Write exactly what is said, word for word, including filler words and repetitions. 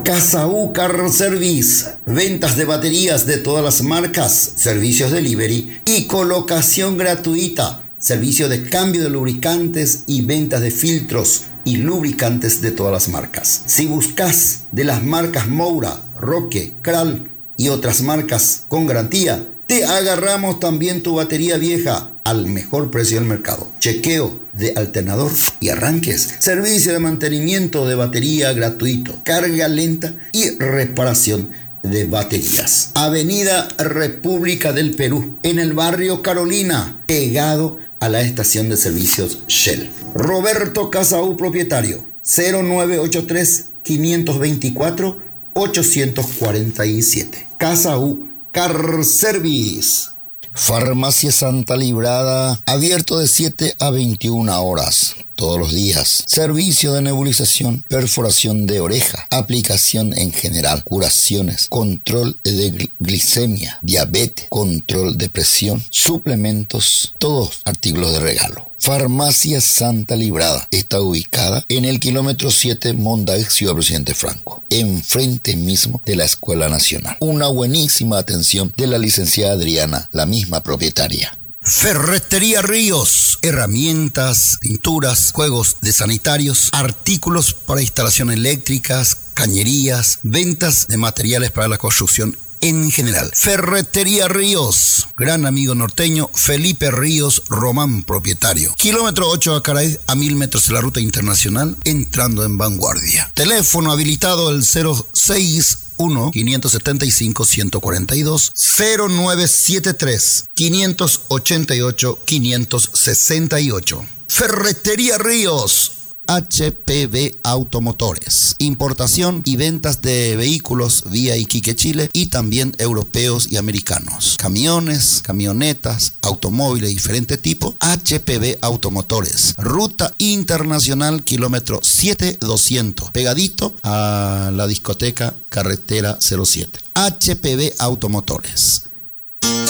Casa U Car Service, ventas de baterías de todas las marcas, servicios delivery y colocación gratuita, servicio de cambio de lubricantes y ventas de filtros y lubricantes de todas las marcas. Si buscas de las marcas Moura, Roque, Kral y otras marcas con garantía, te agarramos también tu batería vieja al mejor precio del mercado. Chequeo de alternador y arranques. Servicio de mantenimiento de batería gratuito. Carga lenta y reparación de baterías. Avenida República del Perú, en el barrio Carolina, pegado a la estación de servicios Shell. Roberto Casaú, propietario. cero nueve ocho tres, cinco dos cuatro, ocho cuatro siete. Casaú Car Service. Farmacia Santa Librada, abierto de siete a veintiuna horas, todos los días. Servicio de nebulización, perforación de oreja, aplicación en general, curaciones, control de glicemia, diabetes, control de presión, suplementos, todos artículos de regalo. Farmacia Santa Librada está ubicada en el kilómetro siete Mondaix, Ciudad Presidente Franco, enfrente mismo de la Escuela Nacional. Una buenísima atención de la licenciada Adriana, la misma propietaria. Ferretería Ríos, herramientas, pinturas, juegos de sanitarios, artículos para instalación eléctricas, cañerías, ventas de materiales para la construcción en general. Ferretería Ríos, gran amigo norteño Felipe Ríos Román, propietario. Kilómetro ocho Acaray, a mil metros de la ruta internacional, entrando en Vanguardia. Teléfono habilitado el cero seis uno, cinco siete cinco, uno cuatro dos, cero nueve siete tres, cinco ocho ocho, cinco seis ocho. Ferretería Ríos. H P V Automotores, importación y ventas de vehículos vía Iquique, Chile, y también europeos y americanos. Camiones, camionetas, automóviles de diferente tipo. H P V Automotores, ruta internacional, kilómetro siete doscientos, pegadito a la discoteca Carretera cero siete. H P V Automotores.